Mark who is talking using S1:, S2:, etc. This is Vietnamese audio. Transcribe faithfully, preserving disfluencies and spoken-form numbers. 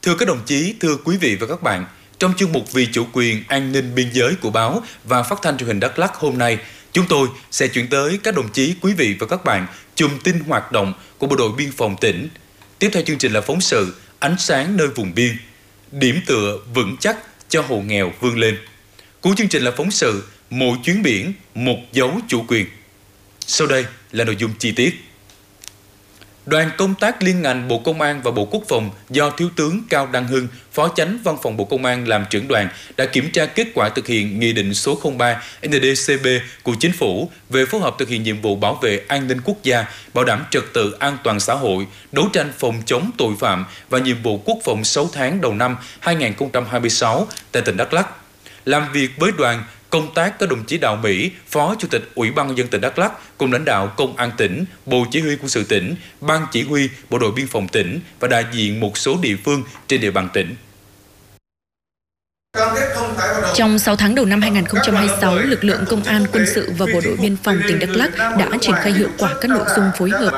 S1: Thưa các đồng chí, thưa quý vị và các bạn, trong chuyên mục Vì chủ quyền an ninh biên giới của báo và phát thanh truyền hình Đắk Lắk hôm nay, chúng tôi sẽ chuyển tới các đồng chí, quý vị và các bạn chùm tin hoạt động của Bộ đội Biên phòng tỉnh. Tiếp theo chương trình là phóng sự Ánh sáng nơi vùng biên, điểm tựa vững chắc cho hộ nghèo vươn lên. Cuối chương trình là phóng sự Mỗi chuyến biển, một dấu chủ quyền. Sau đây là nội dung chi tiết. Đoàn công tác liên ngành Bộ Công an và Bộ Quốc phòng do Thiếu tướng Cao Đăng Hưng, Phó Chánh Văn phòng Bộ Công an làm trưởng đoàn đã kiểm tra kết quả thực hiện Nghị định số không ba N D C B của Chính phủ về phối hợp thực hiện nhiệm vụ bảo vệ an ninh quốc gia, bảo đảm trật tự an toàn xã hội, đấu tranh phòng chống tội phạm và nhiệm vụ quốc phòng sáu tháng đầu năm hai nghìn không trăm hai mươi sáu tại tỉnh Đắk Lắk. Làm việc với đoàn công tác có đồng chí Đào Mỹ, Phó Chủ tịch Ủy ban nhân dân tỉnh Đắk Lắk cùng lãnh đạo Công an tỉnh, Bộ Chỉ huy Quân sự tỉnh, Ban Chỉ huy Bộ đội Biên phòng tỉnh và đại diện một số địa phương trên địa bàn tỉnh.
S2: Trong sáu tháng đầu năm hai nghìn không trăm hai mươi sáu, lực lượng công an, quân sự và bộ đội biên phòng tỉnh Đắk Lắk đã triển khai hiệu quả các nội dung phối hợp